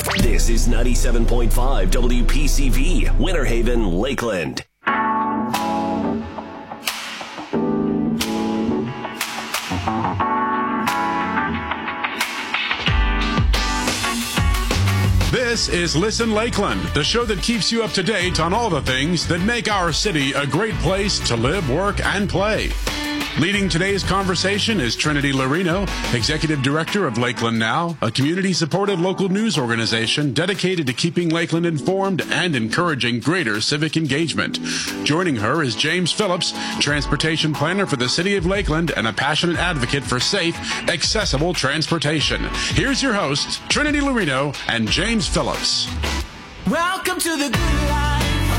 This is 97.5 WPCV, Winter Haven, Lakeland. This is Listen Lakeland, the show that keeps you up to date on all the things that make our city a great place to live, work, and play. Leading today's conversation is Trinity Lorino, Executive Director of Lakeland Now, a community-supported local news organization dedicated to keeping Lakeland informed and encouraging greater civic engagement. Joining her is James Phillips, Transportation Planner for the City of Lakeland and a passionate advocate for safe, accessible transportation. Here's your hosts, Trinity Lorino and James Phillips. Welcome to the good life.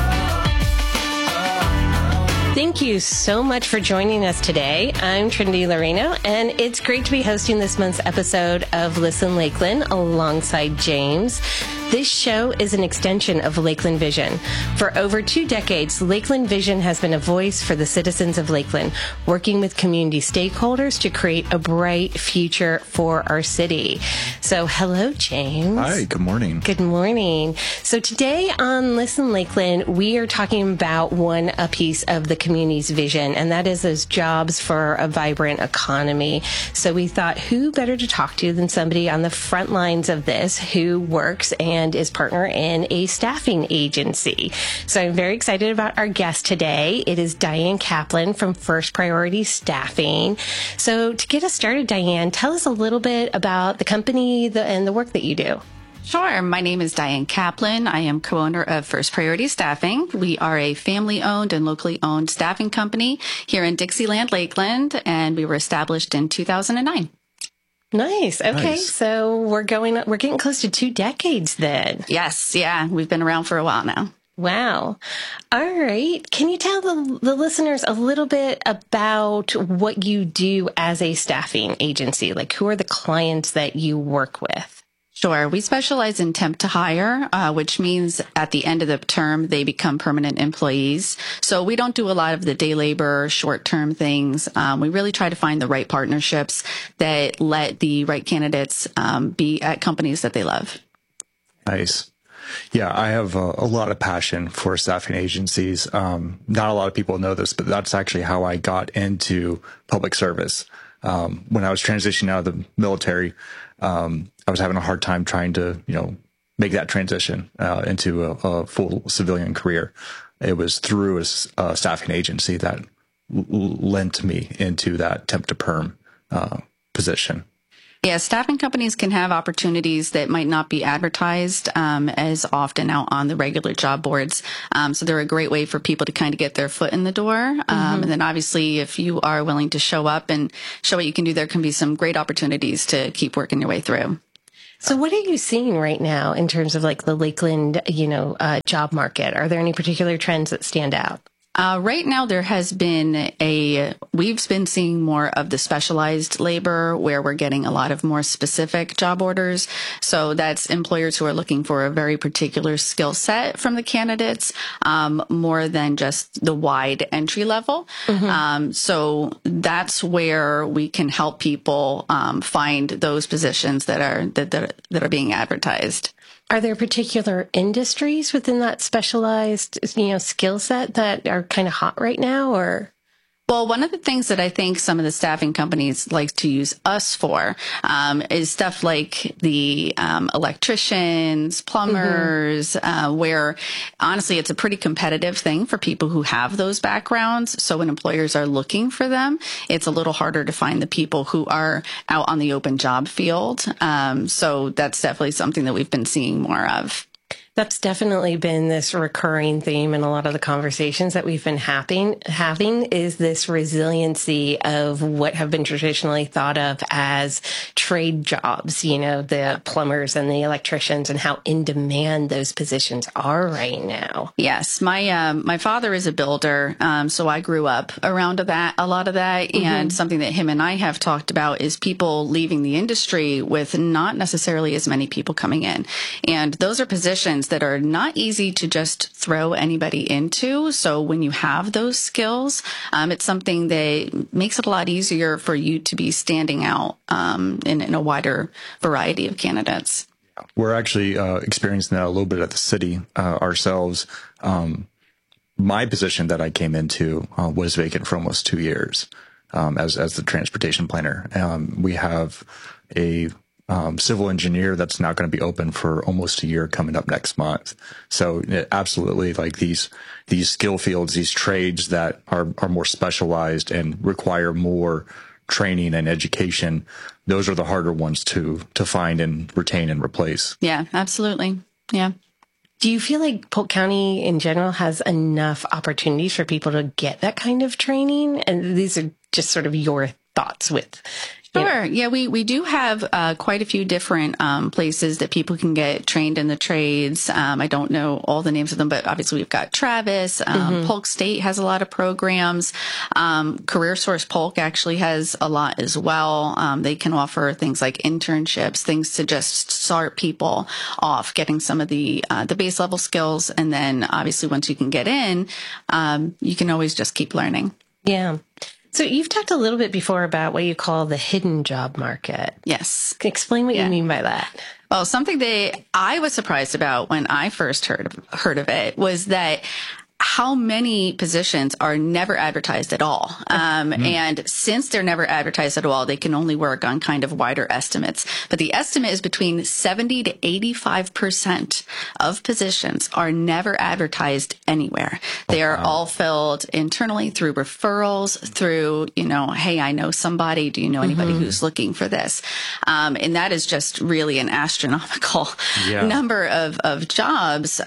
Thank you so much for joining us today. I'm Trinity Lorino, and it's great to be hosting this month's episode of Listen Lakeland alongside James. This show is an extension of Lakeland Vision. For over 2 decades, Lakeland Vision has been a voice for the citizens of Lakeland, working with community stakeholders to create a bright future for our city. So, hello, James. Hi, good morning. Good morning. So today on Listen Lakeland, we are talking about a piece of the community's vision, and that is those jobs for a vibrant economy. So we thought, who better to talk to than somebody on the front lines of this who works and is partner in a staffing agency. So I'm very excited about our guest today. It is Diane Kaplan from First Priority Staffing. So to get us started, Diane, tell us a little bit about the company and the work that you do. Sure. My name is Diane Kaplan. I am co-owner of First Priority Staffing. We are a family-owned and locally owned staffing company here in Dixieland, Lakeland, and we were established in 2009. Nice. Okay. Nice. So we're getting close to 2 decades then. Yes. Yeah. We've been around for a while now. Wow. All right. Can you tell the listeners a little bit about what you do as a staffing agency? Like, who are the clients that you work with? Sure. We specialize in temp to hire, which means at the end of the term, they become permanent employees. So we don't do a lot of the day labor, short-term things. We really try to find the right partnerships that let the right candidates be at companies that they love. Nice. Yeah, I have a lot of passion for staffing agencies. Not a lot of people know this, but that's actually how I got into public service. When I was transitioning out of the military, I was having a hard time trying to, make that transition into a full civilian career. It was through a staffing agency that lent me into that temp to perm position. Yeah, staffing companies can have opportunities that might not be advertised as often out on the regular job boards. So they're a great way for people to kind of get their foot in the door. And then obviously, if you are willing to show up and show what you can do, there can be some great opportunities to keep working your way through. So what are you seeing right now in terms of like the Lakeland, job market? Are there any particular trends that stand out? Right now, we've been seeing more of the specialized labor where we're getting a lot of more specific job orders. So that's employers who are looking for a very particular skill set from the candidates, more than just the wide entry level. So that's where we can help people find those positions that are being advertised. Are there particular industries within that specialized, skill set that are kind of hot right now, or? Well, one of the things that I think some of the staffing companies like to use us for is stuff like the electricians, plumbers, where honestly it's a pretty competitive thing for people who have those backgrounds. So when employers are looking for them, it's a little harder to find the people who are out on the open job field. So that's definitely something that we've been seeing more of. That's definitely been this recurring theme in a lot of the conversations that we've been having is this resiliency of what have been traditionally thought of as trade jobs, the plumbers and the electricians, and how in demand those positions are right now. Yes. My father is a builder. So I grew up around a lot of that. And something that him and I have talked about is people leaving the industry with not necessarily as many people coming in. And those are positions that are not easy to just throw anybody into. So when you have those skills, it's something that makes it a lot easier for you to be standing out in a wider variety of candidates. we're actually experiencing that a little bit at the city ourselves. My position that I came into was vacant for almost 2 years as the transportation planner. We have a civil engineer that's now going to be open for almost a year coming up next month. So absolutely, like these skill fields, these trades that are more specialized and require more training and education, those are the harder ones to find and retain and replace. Yeah, absolutely. Yeah. Do you feel like Polk County in general has enough opportunities for people to get that kind of training? And these are just sort of your thoughts with. Sure. Yeah, we do have quite a few different places that people can get trained in the trades. I don't know all the names of them, but obviously we've got Travis. Polk State has a lot of programs. Career Source Polk actually has a lot as well. They can offer things like internships, things to just start people off, getting some of the base level skills, and then obviously once you can get in, you can always just keep learning. Yeah. So you've talked a little bit before about what you call the hidden job market. Yes. Explain what you mean by that. Well, something that I was surprised about when I first heard of it was that how many positions are never advertised at all. And since they're never advertised at all, they can only work on kind of wider estimates. But the estimate is between 70 to 85% of positions are never advertised anywhere. They are all filled internally through referrals, through, hey, I know somebody. Do you know anybody who's looking for this? And that is just really an astronomical number of jobs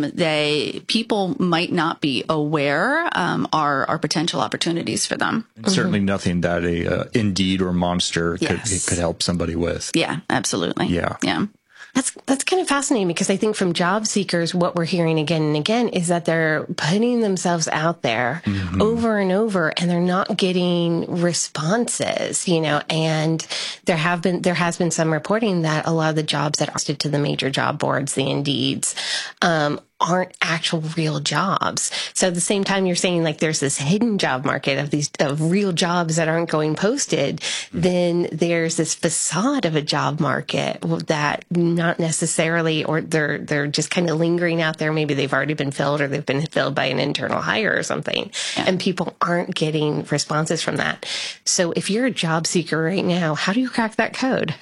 that people might not be aware are potential opportunities for them. Certainly nothing that a Indeed or Monster could help somebody with. Yeah, absolutely. Yeah. That's kind of fascinating because I think from job seekers, what we're hearing again and again is that they're putting themselves out there over and over and they're not getting responses, and there has been some reporting that a lot of the jobs that are posted to the major job boards, the Indeeds, aren't actual real jobs. So at the same time, you're saying like there's this hidden job market of real jobs that aren't going posted. Then there's this facade of a job market that not necessarily, or they're just kind of lingering out there. Maybe they've already been filled or they've been filled by an internal hire or something. Yeah. And people aren't getting responses from that. So if you're a job seeker right now, how do you crack that code?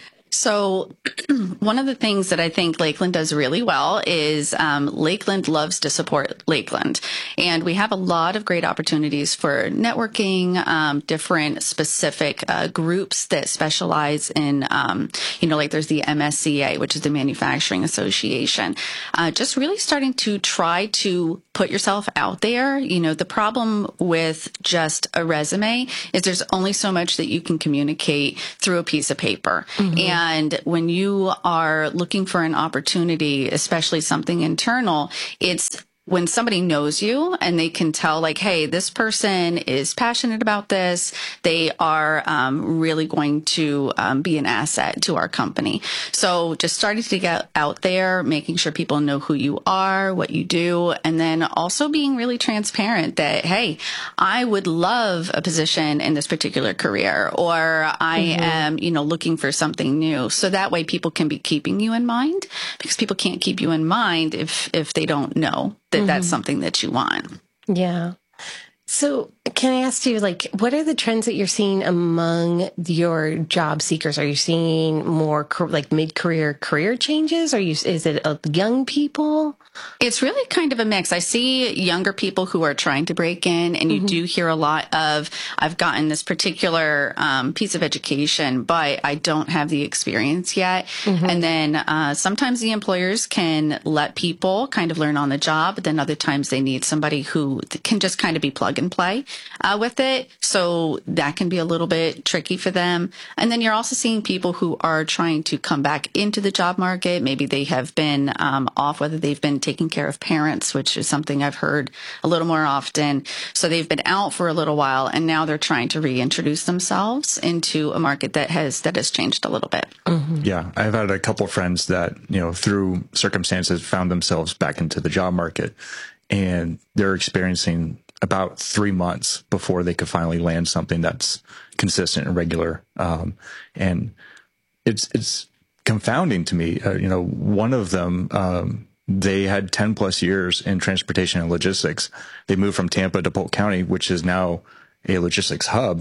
So one of the things that I think Lakeland does really well is Lakeland loves to support Lakeland. And we have a lot of great opportunities for networking, different specific groups that specialize in, like there's the MSCA, which is the Manufacturing Association. Just really starting to try to put yourself out there. The problem with just a resume is there's only so much that you can communicate through a piece of paper. And when you are looking for an opportunity, especially something internal, it's when somebody knows you and they can tell like, hey, this person is passionate about this. They are really going to be an asset to our company. So just starting to get out there, making sure people know who you are, what you do, and then also being really transparent that, hey, I would love a position in this particular career, or I am, looking for something new. So that way people can be keeping you in mind, because people can't keep you in mind if they don't know that that's something that you want. Yeah. So can I ask you, what are the trends that you're seeing among your job seekers? Are you seeing more mid-career career changes? Is it young people? It's really kind of a mix. I see younger people who are trying to break in, and you do hear a lot of, I've gotten this particular piece of education, but I don't have the experience yet. And then sometimes the employers can let people kind of learn on the job, but then other times they need somebody who can just kind of be plug and play with it. So that can be a little bit tricky for them. And then you're also seeing people who are trying to come back into the job market. Maybe they have been off, whether they've been taking care of parents, which is something I've heard a little more often. So they've been out for a little while, and now they're trying to reintroduce themselves into a market that has changed a little bit. Yeah, I've had a couple of friends that, through circumstances found themselves back into the job market, and they're experiencing about 3 months before they could finally land something that's consistent and regular. And it's confounding to me. One of them, they had 10 plus years in transportation and logistics. They moved from Tampa to Polk County, which is now a logistics hub.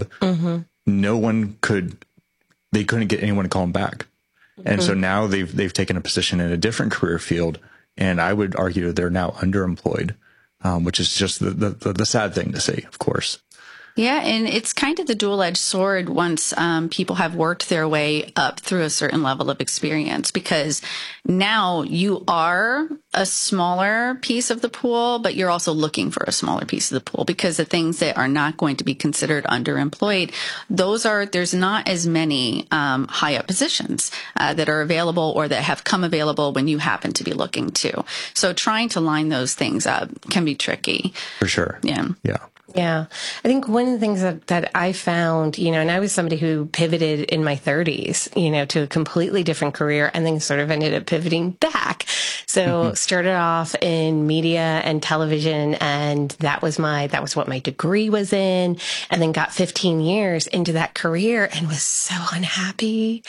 They couldn't get anyone to call them back. And so now they've taken a position in a different career field. And I would argue that they're now underemployed, which is just the sad thing to see, of course. Yeah, and it's kind of the dual-edged sword once people have worked their way up through a certain level of experience, because now you are a smaller piece of the pool, but you're also looking for a smaller piece of the pool, because the things that are not going to be considered underemployed, there's not as many high-up positions that are available or that have come available when you happen to be looking too. So trying to line those things up can be tricky. For sure. Yeah. Yeah. I think one of the things that I found, and I was somebody who pivoted in my 30s, to a completely different career, and then sort of ended up pivoting back. So started off in media and television, and that was what my degree was in, and then got 15 years into that career and was so unhappy,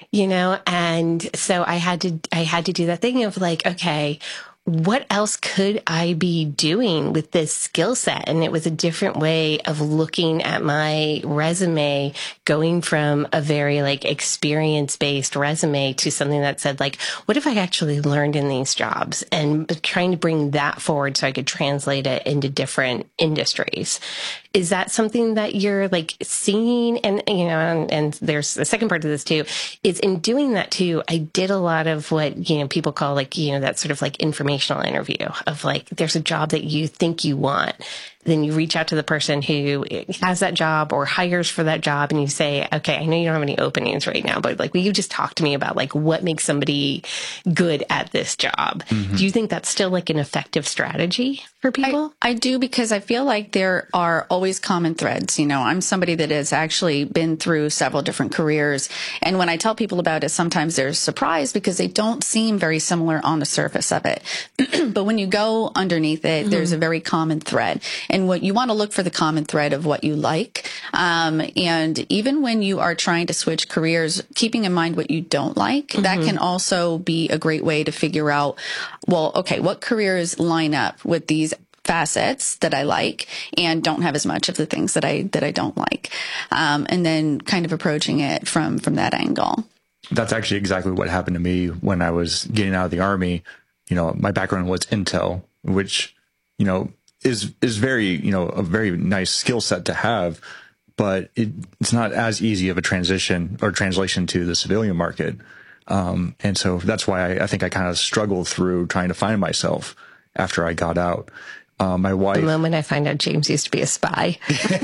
and so I had to do that thing of like, okay, what else could I be doing with this skill set? And it was a different way of looking at my resume, going from a very experience-based resume to something that said what have I actually learned in these jobs, and trying to bring that forward so I could translate it into different industries. Is that something that you're seeing? And, and there's the second part of this too, is in doing that too, I did a lot of what, people call that sort of informational interview of there's a job that you think you want. Then you reach out to the person who has that job or hires for that job, and you say, okay, I know you don't have any openings right now, but will you just talk to me about what makes somebody good at this job? Mm-hmm. Do you think that's still an effective strategy for people? I do, because I feel like there are always common threads. I'm somebody that has actually been through several different careers. And when I tell people about it, sometimes they're surprised because they don't seem very similar on the surface of it. But when you go underneath it, there's a very common thread. And what you want to look for the common thread of what you like. And even when you are trying to switch careers, keeping in mind what you don't like, that can also be a great way to figure out, well, okay, what careers line up with these facets that I like and don't have as much of the things that I don't like. And then kind of approaching it from that angle. That's actually exactly what happened to me when I was getting out of the Army. My background was Intel, which, is very, a very nice skill set to have, but it's not as easy of a transition or translation to the civilian market. And so that's why I think I kind of struggled through trying to find myself after I got out. My wife, the moment I find out James used to be a spy,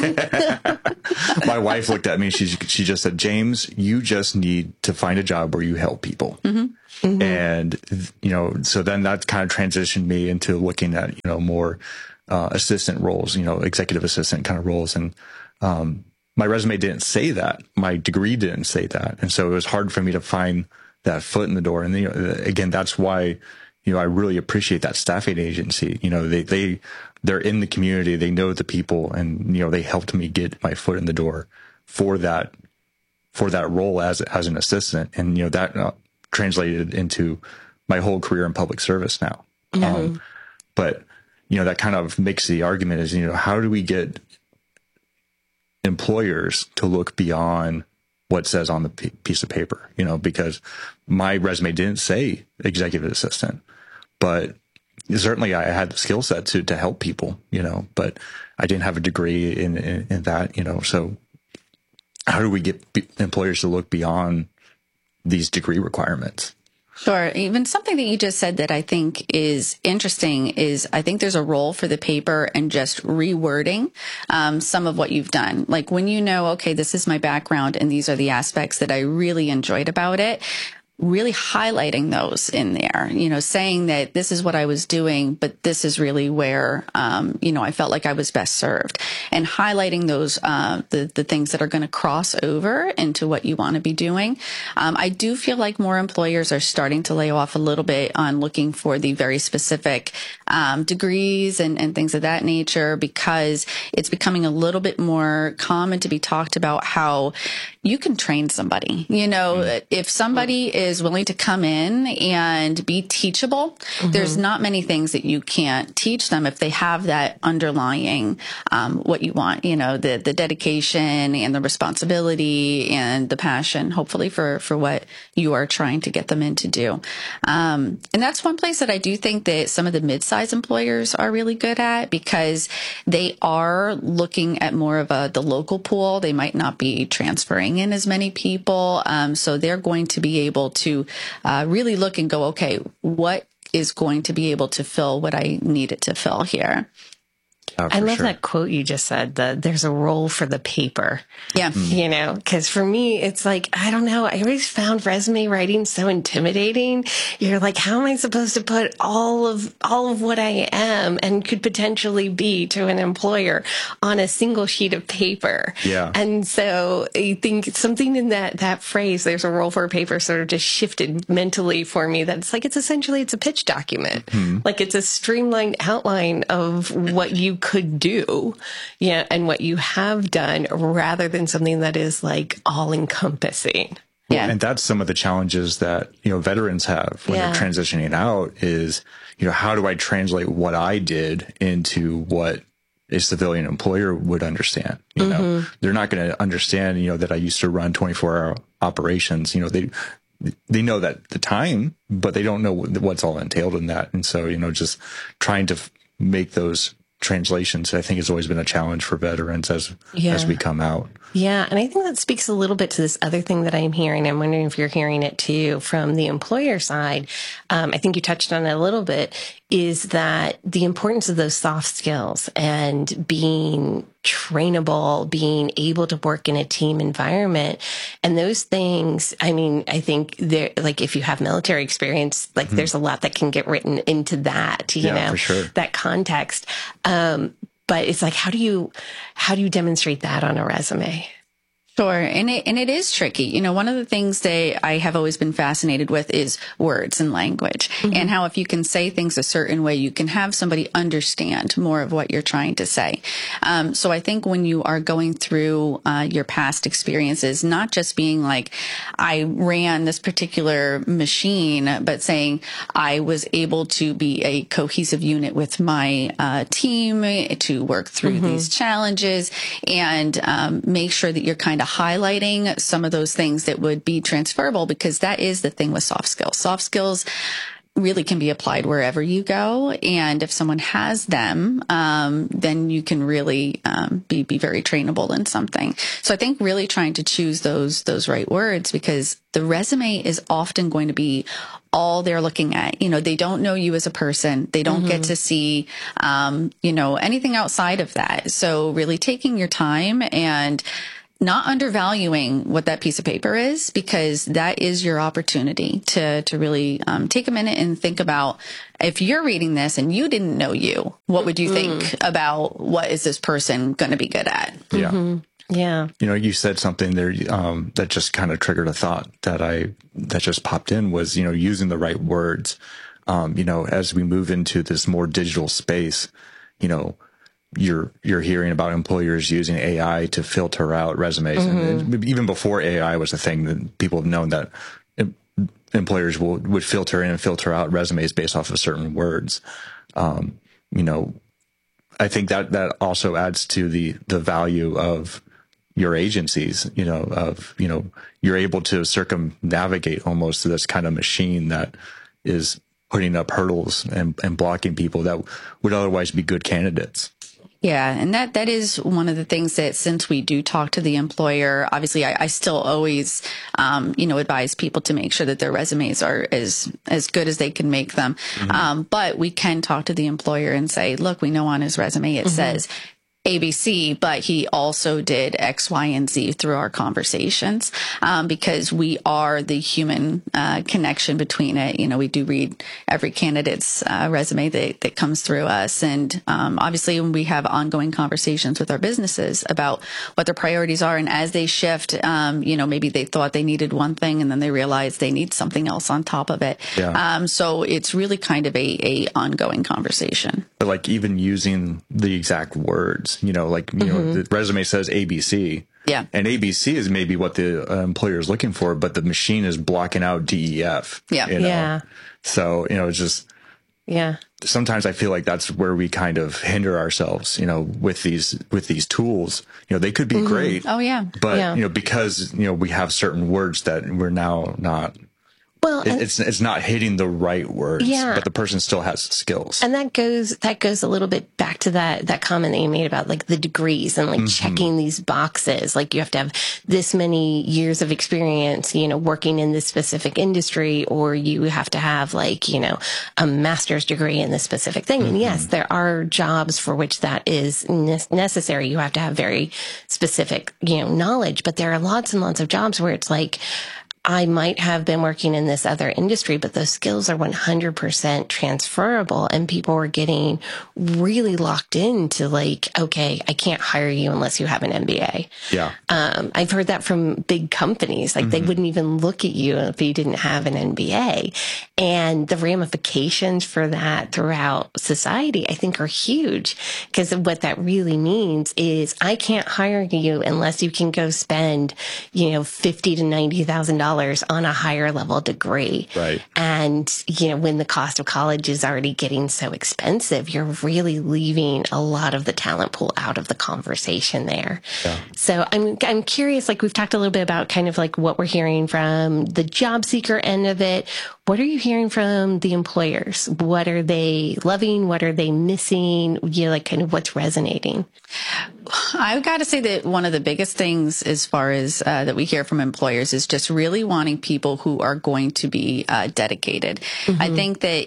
my wife looked at me. She just said, James, you just need to find a job where you help people. And, so then that kind of transitioned me into looking at, more assistant roles, executive assistant kind of roles. And my resume didn't say that. My degree didn't say that. And so it was hard for me to find that foot in the door. And, again, that's why, I really appreciate that staffing agency. They're in the community. They know the people, and, they helped me get my foot in the door for that role as an assistant. And, that translated into my whole career in public service now. But, that kind of makes the argument is, how do we get employers to look beyond what says on the piece of paper, because my resume didn't say executive assistant, but certainly I had the skill set to help people, but I didn't have a degree in that, so how do we get employers to look beyond these degree requirements? Sure. Even something that you just said that I think is interesting is I think there's a role for the paper and just rewording some of what you've done. Like when okay, this is my background and these are the aspects that I really enjoyed about it. Really highlighting those in there, saying that this is what I was doing, but this is really where, I felt like I was best served, and highlighting those, the things that are going to cross over into what you want to be doing. I do feel like more employers are starting to lay off a little bit on looking for the very specific, degrees and things of that nature, because it's becoming a little bit more common to be talked about how, you can train somebody. You know, if somebody is willing to come in and be teachable, there's not many things that you can't teach them if they have that underlying, what you want, you know, the dedication and the responsibility and the passion, hopefully for what you are trying to get them in to do. And that's one place that I do think that some of the mid-size employers are really good at, because they are looking at more of the local pool. They might not be transferring in as many people. So they're going to be able to really look and go, okay, what is going to be able to fill what I need it to fill here? I love that quote you just said, there's a role for the paper. Yeah. You know, because for me, it's like, I don't know. I always found resume writing so intimidating. You're like, how am I supposed to put all of what I am and could potentially be to an employer on a single sheet of paper? Yeah. And so I think something in that phrase, there's a role for a paper, sort of just shifted mentally for me. That it's like, it's a pitch document. Like it's a streamlined outline of what you could do, yeah, and what you have done, rather than something that is like all encompassing. Yeah. And that's some of the challenges that, you know, veterans have when they're transitioning out is, you know, how do I translate what I did into what a civilian employer would understand? You know, they're not going to understand, you know, that I used to run 24-hour operations. You know, they know that the time, but they don't know what's all entailed in that. And so, you know, just trying to make those translations, I think, has always been a challenge for veterans as we come out. Yeah. And I think that speaks a little bit to this other thing that I'm hearing. I'm wondering if you're hearing it too from the employer side. I think you touched on it a little bit, is that the importance of those soft skills and being trainable, being able to work in a team environment, and those things. I mean, I think there, like if you have military experience, like there's a lot that can get written into that, you know, for sure. that context. But it's like, how do you demonstrate that on a resume? Sure. And it is tricky. You know, one of the things that I have always been fascinated with is words and language, and how if you can say things a certain way, you can have somebody understand more of what you're trying to say. So I think when you are going through your past experiences, not just being like, I ran this particular machine, but saying I was able to be a cohesive unit with my team to work through these challenges, and make sure that you're kind of highlighting some of those things that would be transferable, because that is the thing with soft skills. Soft skills really can be applied wherever you go. And if someone has them, then you can really be very trainable in something. So I think really trying to choose those right words, because the resume is often going to be all they're looking at. You know, they don't know you as a person. They don't get to see, you know, anything outside of that. So really taking your time and not undervaluing what that piece of paper is, because that is your opportunity to really take a minute and think about, if you're reading this and you didn't know you, what would you think about what is this person going to be good at? Yeah. Yeah. You know, you said something there that just kind of triggered a thought that just popped in, was, you know, using the right words. You know, as we move into this more digital space, you know, you're hearing about employers using AI to filter out resumes. And even before AI was a thing, that people have known that employers would filter in and filter out resumes based off of certain words. You know, I think that also adds to the value of your agencies, you know, you're able to circumnavigate almost this kind of machine that is putting up hurdles and blocking people that would otherwise be good candidates. Yeah. And that is one of the things that, since we do talk to the employer, obviously I still always, you know, advise people to make sure that their resumes are as good as they can make them. But we can talk to the employer and say, look, we know on his resume it says ABC, but he also did X, Y, and Z through our conversations, because we are the human connection between it. You know, we do read every candidate's resume that comes through us. And obviously, when we have ongoing conversations with our businesses about what their priorities are, and as they shift, you know, maybe they thought they needed one thing and then they realized they need something else on top of it. Yeah. So it's really kind of a ongoing conversation. But like even using the exact words, you know, like, you know, the resume says ABC, Yeah. And ABC is maybe what the employer is looking for, but the machine is blocking out DEF. Yeah. You know? Yeah. So, it's just, Yeah. sometimes I feel like that's where we kind of hinder ourselves, with these tools. They could be great. Oh, yeah. But, Yeah. Because, we have certain words that we're now not, Well, it's not hitting the right words, Yeah. but the person still has skills. and that goes a little bit back to that comment that you made about like the degrees and like checking these boxes. Like you have to have this many years of experience, working in this specific industry, or you have to have like, a master's degree in this specific thing. And yes, there are jobs for which that is necessary. You have to have very specific, knowledge, but there are lots and lots of jobs where it's like, I might have been working in this other industry, but those skills are 100% transferable, and people are getting really locked into like, okay, I can't hire you unless you have an MBA. Yeah. I've heard that from big companies. Like they wouldn't even look at you if you didn't have an MBA. And the ramifications for that throughout society, I think, are huge, because what that really means is I can't hire you unless you can go spend, $50,000 to $90,000 on a higher level degree. Right. And, when the cost of college is already getting so expensive, you're really leaving a lot of the talent pool out of the conversation there. Yeah. So I'm curious, like we've talked a little bit about kind of like what we're hearing from the job seeker end of it. What are you hearing from the employers? What are they loving? What are they missing? Like kind of what's resonating? I've got to say that one of the biggest things as far as that we hear from employers is just really wanting people who are going to be dedicated. I think that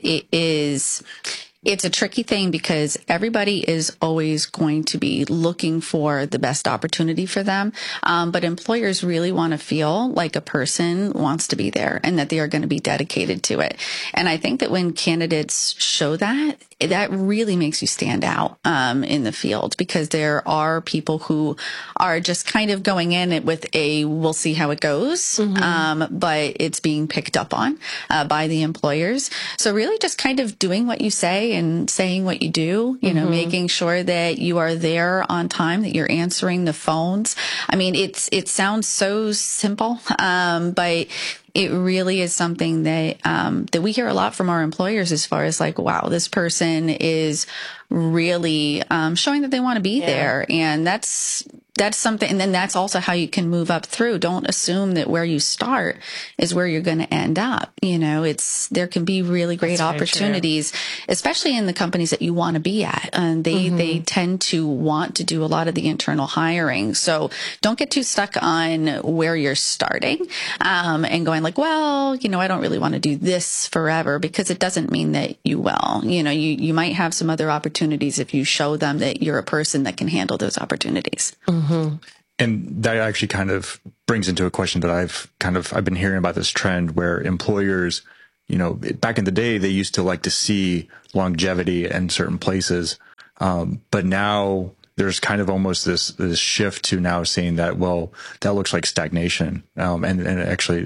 it's a tricky thing because everybody is always going to be looking for the best opportunity for them. But employers really want to feel like a person wants to be there and that they are going to be dedicated to it. And I think that when candidates show that, that really makes you stand out in the field, because there are people who are just kind of going in it with we'll see how it goes, but it's being picked up on by the employers. So really just kind of doing what you say and saying what you do, making sure that you are there on time, that you're answering the phones. I mean, it sounds so simple, but it really is something that we hear a lot from our employers as far as like, wow, this person is really showing that they want to be there. And that's something. And then that's also how you can move up through. Don't assume that where you start is where you're going to end up. There can be really great opportunities, especially in the companies that you want to be at. And they tend to want to do a lot of the internal hiring. So don't get too stuck on where you're starting, and going like, well, I don't really want to do this forever, because it doesn't mean that you will. You might have some other opportunities if you show them that you're a person that can handle those opportunities. And that actually kind of brings into a question that I've been hearing about this trend where employers, back in the day, they used to like to see longevity in certain places. But now there's kind of almost this shift to now saying that, well, that looks like stagnation. And actually,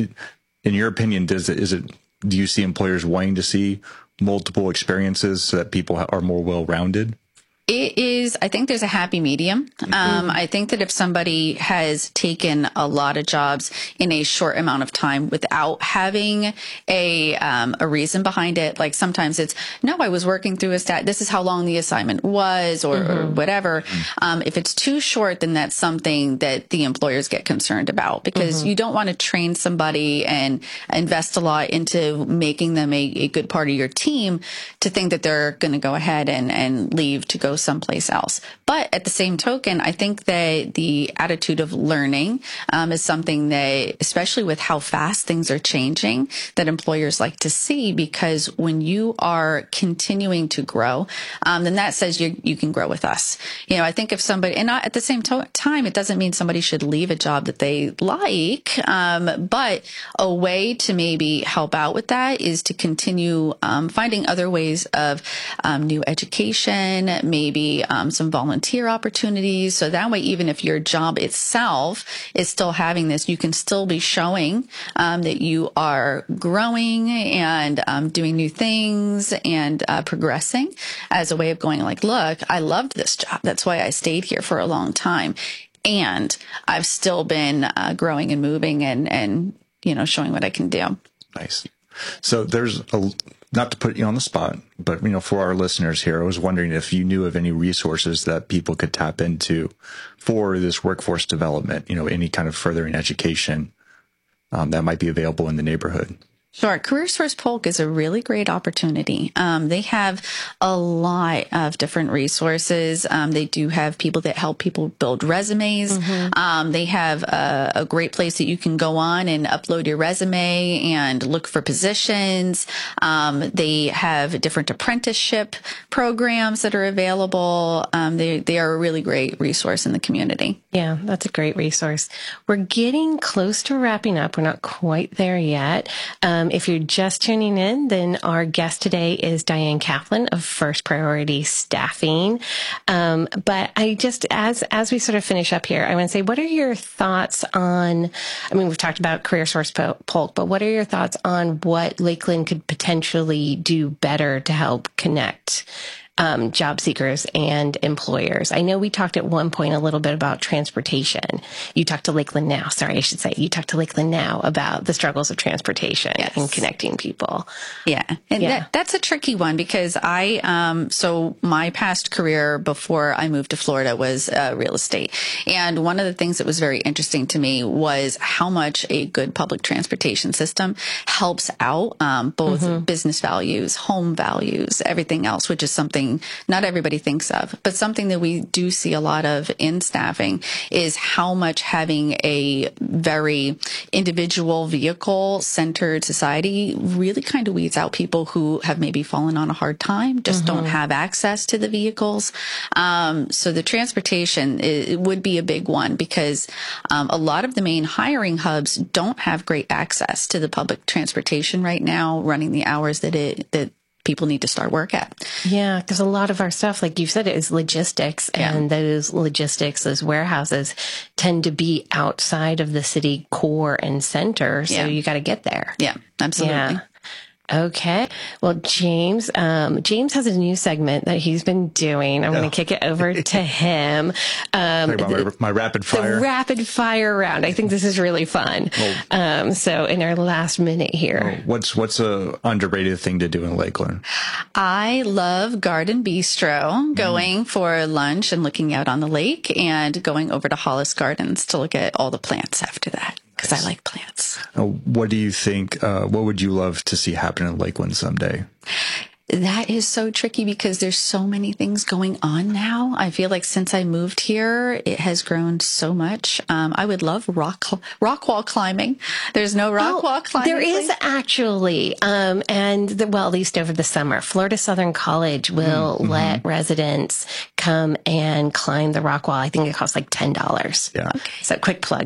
in your opinion, do you see employers wanting to see multiple experiences so that people are more well-rounded? It is, I think there's a happy medium. I think that if somebody has taken a lot of jobs in a short amount of time without having a reason behind it, like sometimes it's, no, I was working through this is how long the assignment was or whatever. If it's too short, then that's something that the employers get concerned about, because you don't want to train somebody and invest a lot into making them a good part of your team to think that they're going to go ahead and leave to go someplace else. But at the same token, I think that the attitude of learning is something that, especially with how fast things are changing, that employers like to see, because when you are continuing to grow, then that says you can grow with us. I think if somebody, and not at the same time, it doesn't mean somebody should leave a job that they like, but a way to maybe help out with that is to continue finding other ways of new education, maybe some volunteer opportunities. So that way, even if your job itself is still having this, you can still be showing that you are growing and doing new things and progressing as a way of going like, look, I loved this job. That's why I stayed here for a long time. and I've still been growing and moving and showing what I can do. Nice. So there's not to put you on the spot, but for our listeners here, I was wondering if you knew of any resources that people could tap into for this workforce development, any kind of furthering education that might be available in the neighborhood. Sure. CareerSource Polk is a really great opportunity. They have a lot of different resources. They do have people that help people build resumes. They have a great place that you can go on and upload your resume and look for positions. They have different apprenticeship programs that are available. They are a really great resource in the community. Yeah, that's a great resource. We're getting close to wrapping up. We're not quite there yet. If you're just tuning in, then our guest today is Diane Kaplan of First Priority Staffing. But I just, as we sort of finish up here, I want to say, what are your thoughts on, we've talked about CareerSource Polk, but what are your thoughts on what Lakeland could potentially do better to help connect job seekers and employers? I know we talked at one point a little bit about transportation. You talked to Lakeland Now. Sorry, I should say you talked to Lakeland Now about the struggles of transportation and connecting people. Yeah. And that's a tricky one because so my past career before I moved to Florida was real estate. And one of the things that was very interesting to me was how much a good public transportation system helps out both business values, home values, everything else, which is something not everybody thinks of, but something that we do see a lot of in staffing is how much having a very individual vehicle centered society really kind of weeds out people who have maybe fallen on a hard time, just don't have access to the vehicles. So the transportation it would be a big one because a lot of the main hiring hubs don't have great access to the public transportation right now, running the hours that people need to start work at. Yeah, because a lot of our stuff, like you said, is logistics, and those logistics, those warehouses tend to be outside of the city core and center, so you got to get there. Yeah, absolutely. Yeah. Okay. Well, James has a new segment that he's been doing. I'm going to kick it over to him. Talk about my rapid fire. The rapid fire round. I think this is really fun. So in our last minute here. What's a underrated thing to do in Lakeland? I love Garden Bistro, going for lunch and looking out on the lake, and going over to Hollis Gardens to look at all the plants after that. Because I like plants. What do you think, what would you love to see happen in Lakeland someday? That is so tricky because there's so many things going on now. I feel like since I moved here, it has grown so much. I would love rock wall climbing. There's no rock wall climbing. There is actually, at least over the summer, Florida Southern College will let residents come and climb the rock wall. I think it costs like $10. Yeah. Okay. So quick plug.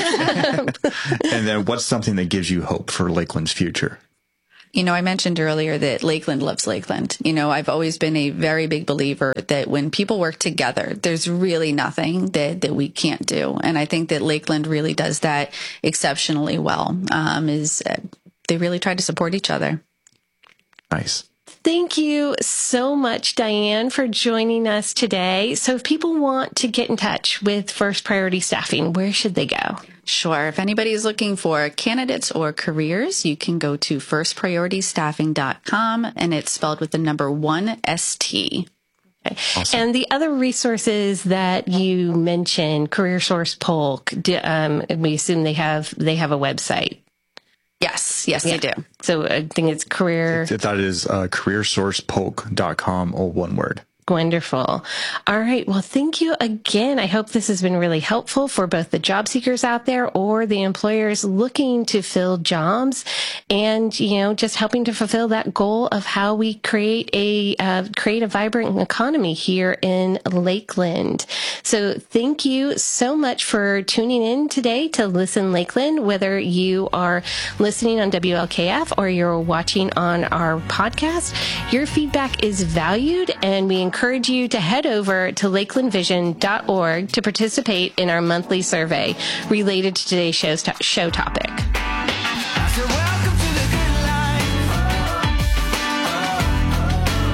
And then what's something that gives you hope for Lakeland's future? I mentioned earlier that Lakeland loves Lakeland. I've always been a very big believer that when people work together, there's really nothing that we can't do. And I think that Lakeland really does that exceptionally well, they really try to support each other. Nice. Thank you so much, Diane, for joining us today. So if people want to get in touch with First Priority Staffing, where should they go? Sure. If anybody is looking for candidates or careers, you can go to firstprioritystaffing.com, and it's spelled with the number 1ST. Okay. Awesome. And the other resources that you mentioned, CareerSource Polk, we assume they have a website. Yes, they do. So I think it's That is careersourcepolk.com, all one word. Wonderful. All right. Well, thank you again. I hope this has been really helpful for both the job seekers out there or the employers looking to fill jobs, and, just helping to fulfill that goal of how we create a vibrant economy here in Lakeland. So thank you so much for tuning in today to Listen Lakeland, whether you are listening on WLKF or you're watching on our podcast. Your feedback is valued, and we encourage you to head over to lakelandvision.org to participate in our monthly survey related to today's show topic.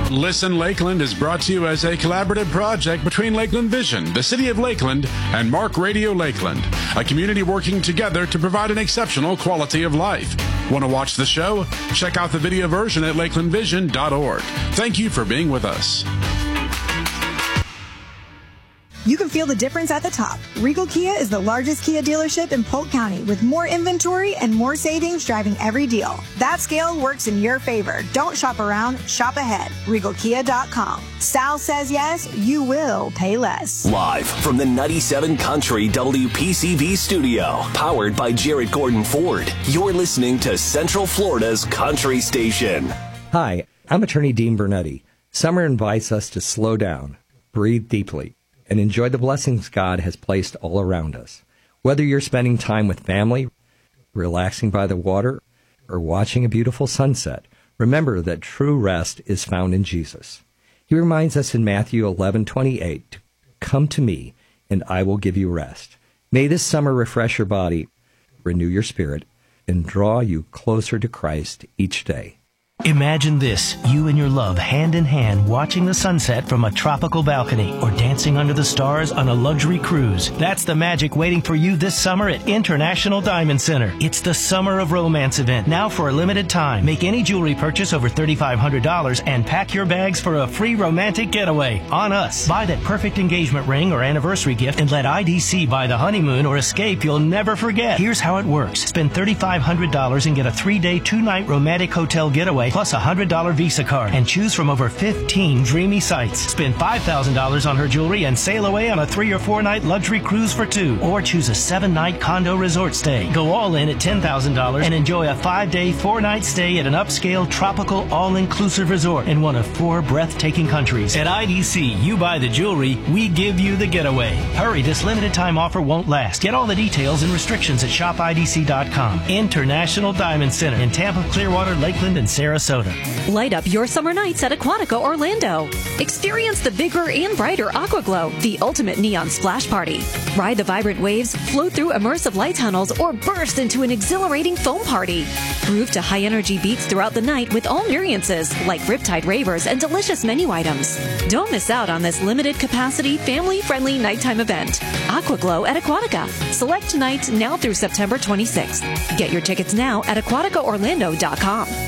Listen Lakeland is brought to you as a collaborative project between Lakeland Vision, the City of Lakeland, and Mark Radio Lakeland, a community working together to provide an exceptional quality of life. Want to watch the show? Check out the video version at lakelandvision.org. Thank you for being with us. You can feel the difference at the top. Regal Kia is the largest Kia dealership in Polk County with more inventory and more savings driving every deal. That scale works in your favor. Don't shop around, shop ahead. RegalKia.com. Sal says yes, you will pay less. Live from the 97 Country WPCV studio, powered by Jarrett Gordon Ford. You're listening to Central Florida's Country Station. Hi, I'm attorney Dean Bernetti. Summer invites us to slow down, breathe deeply, and enjoy the blessings God has placed all around us. Whether you're spending time with family, relaxing by the water, or watching a beautiful sunset, remember that true rest is found in Jesus. He reminds us in Matthew 11:28 to come to me, and I will give you rest. May this summer refresh your body, renew your spirit, and draw you closer to Christ each day. Imagine this, you and your love hand in hand watching the sunset from a tropical balcony or dancing under the stars on a luxury cruise. That's the magic waiting for you this summer at International Diamond Center. It's the Summer of Romance event, now for a limited time. Make any jewelry purchase over $3,500 and pack your bags for a free romantic getaway on us. Buy that perfect engagement ring or anniversary gift and let IDC buy the honeymoon or escape you'll never forget. Here's how it works. Spend $3,500 and get a 3-day, 2-night romantic hotel getaway plus a $100 Visa card and choose from over 15 dreamy sites. Spend $5,000 on her jewelry and sail away on a 3 or 4 night luxury cruise for 2, or choose a 7-night condo resort stay. Go all in at $10,000 and enjoy a 5-day, 4-night stay at an upscale tropical all-inclusive resort in one of 4 breathtaking countries. At IDC, you buy the jewelry, we give you the getaway. Hurry, this limited time offer won't last. Get all the details and restrictions at shopidc.com. International Diamond Center in Tampa, Clearwater, Lakeland, and Sarasota. Light up your summer nights at Aquatica Orlando. Experience the bigger and brighter Aquaglow, the ultimate neon splash party. Ride the vibrant waves, float through immersive light tunnels, or burst into an exhilarating foam party. Groove to high-energy beats throughout the night with all experiences like Riptide Ravers and delicious menu items. Don't miss out on this limited-capacity, family-friendly nighttime event. Aquaglow at Aquatica. Select nights now through September 26th. Get your tickets now at aquaticaorlando.com.